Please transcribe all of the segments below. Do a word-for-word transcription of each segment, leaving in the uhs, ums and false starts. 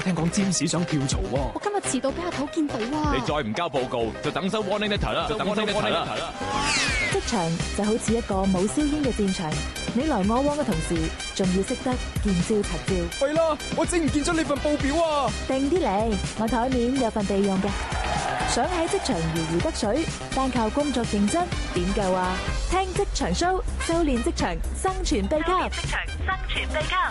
聽講占士想跳槽喎。 我今日遲到俾阿頭見到啊！ 你再唔交報告，就等收 warning letter 啦，就等收 warning letter 啦。 職場就好似一個冇硝煙嘅戰場，你來我往嘅同時，仲要識得見招拆招。 係啦，我整唔見咗你份報表啊！ 定啲嚟，我台面有份備用嘅。想喺職場如魚得水，單靠工作認真點夠啊？聽職場 show， 修煉職場生存秘笈。職場生存秘笈。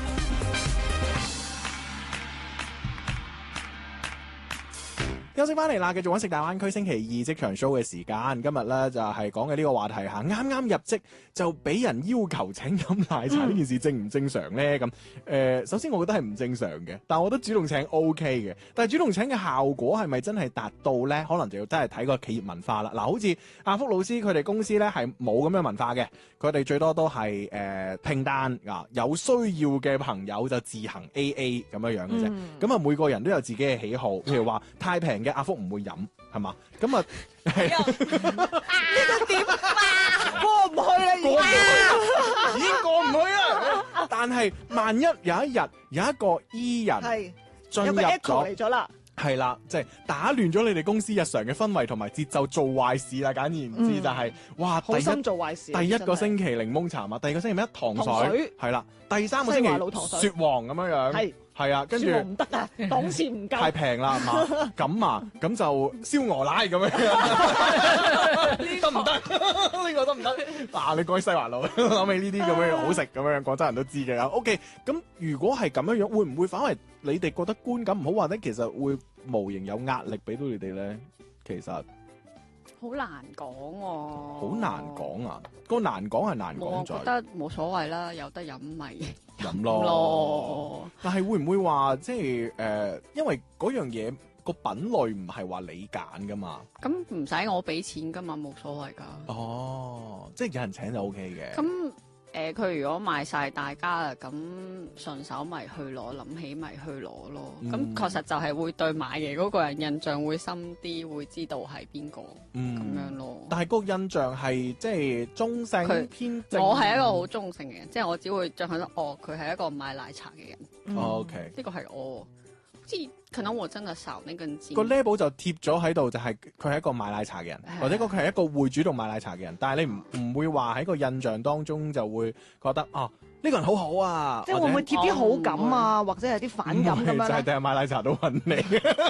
休息翻嚟啦，繼續揾食大灣區星期二職場 show 嘅時間。今日咧就係講嘅呢個話題嚇，啱啱入職就俾人要求請飲奶茶呢、嗯、件事正唔正常咧？咁誒、呃，首先我覺得係唔正常嘅，但係我覺得主動請 O K 嘅。但係主動請嘅效果係咪真係達到咧？可能就要真係睇個企業文化啦。嗱，好似阿福老師佢哋公司咧係冇咁樣文化嘅，佢哋最多都係誒、呃、拼單啊，有需要嘅朋友就自行 A A 咁樣樣嘅啫。咁啊、嗯，每個人都有自己嘅喜好，譬如話太平嘅阿福唔會飲，係嘛？咁啊，呢個點啊？過唔去啦， 過唔去啦，已經過唔去啦。但係萬一有一日有一個 E 人係進入咗嚟咗啦， 係啦，即係打亂咗你哋公司日常嘅氛圍同埋節奏，做壞事啦。簡而言之就係，哇！ 好心做壞事。 第一個星期檸檬茶嘛，第二個星期咩？糖水係啦，第三個星期雪黃咁樣樣。係。係啊，跟住唔得啊，檔次唔夠， 太平啦，係嘛？咁啊，咁就燒鵝奶咁樣，得唔得？呢個得唔得？嗱，你講起西華路，諗起呢啲咁樣好食咁樣，廣州人都知嘅。OK，咁如果係咁樣樣，會唔會反為你哋覺得觀感唔好，或者其實會無形有壓力俾到你哋咧？其實好難講喎， 好難講啊！個難講係難講在， 我覺得冇所謂啦，有得飲咪飲咯。咯但係會唔會話即係誒、呃？因為嗰樣嘢個品類唔係話你揀噶嘛？ 咁唔使我俾錢噶嘛，冇所謂噶。 哦，即係有人請就 O K 嘅。 咁誒，佢、呃、如果賣晒大家啦，咁順手咪去攞，諗起咪去攞咯。咁、嗯、確實就係會對買嘅嗰個人印象會深啲，會知道係邊個咁樣咯。 但係嗰個印象係即係中性偏正。 我係一個好中性嘅人，即係我只會將佢哦，佢係一個賣奶茶嘅人。 嗯、o、okay. K， 呢個係我。即係可能我真係少呢根筋。 個 label 就貼咗喺度，就係佢係一個賣奶茶嘅人，或者佢係一個會主動賣奶茶嘅人。但係你唔唔會話喺個印象當中就會覺得啊，呢個人好好啊， 即係會唔會貼啲好感啊，或者係啲反感咁樣咧？ 就係定係賣奶茶都揾你，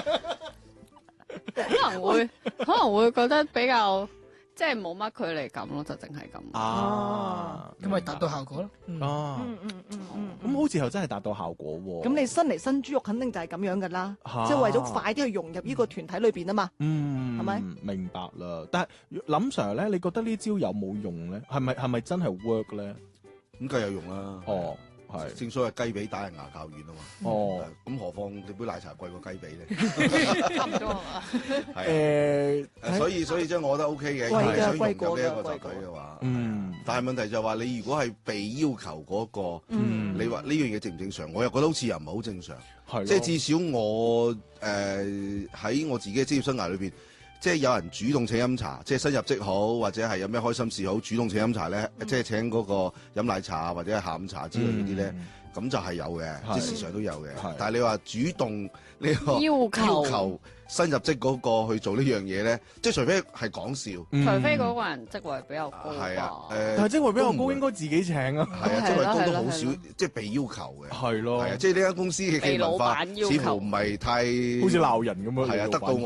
可能會可能會覺得比較。即係冇乜距離感咯，就淨係咁。 啊，咁咪達到效果咯。 哦， 嗯嗯嗯嗯， 咁好似又真係達到效果喎。 咁你新嚟新豬肉肯定就係咁樣噶啦，即係為咗快啲去融入呢個團體裏邊啊嘛。嗯，係咪？ 明白啦。但係林 Sir 咧，你覺得呢招有冇用咧？係咪係咪真係 work 咧？ 咁梗係有用啦。哦。係，正所謂雞髀打人牙較軟啊嘛。哦，咁何況你杯奶茶貴過雞髀咧？差唔多啊嘛。係誒，所以所以即係我覺得 O K 嘅，係想融入呢一個集體嘅話。嗯。但係問題就係話你如果係被要求嗰個，嗯，你話呢樣嘢正唔正常？我又覺得好似又唔係好正常。係。即係至少我誒喺我自己嘅職業生涯裏邊。即係有人主動請飲茶，即係新入職好，或者係有咩開心事好，主動請飲茶咧，嗯、即係請嗰個飲奶茶或者係下午茶之類嗰啲咧，咁、嗯、就係有嘅，即係時常都有嘅。但係你話主動呢個要求，要求新入職嗰個去做呢樣嘢咧，即係除非係講笑，嗯、除非嗰個人職位比較高。係啊，誒、呃，但係職位比較高應該自己請啊。係啊，職位高都好少，即係被要求嘅。係咯，係啊，即係呢間公司嘅企業文化似乎唔係太好似鬧人咁樣。係啊，得到我。